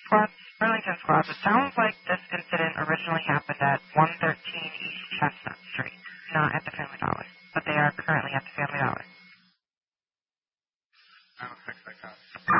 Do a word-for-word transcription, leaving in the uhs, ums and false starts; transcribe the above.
Squad, Burlington Squad. It sounds like this incident originally happened at one thirteen East Chestnut Street, not at the Family Dollar, but they are currently at the Family Dollar. I don't fix that cop.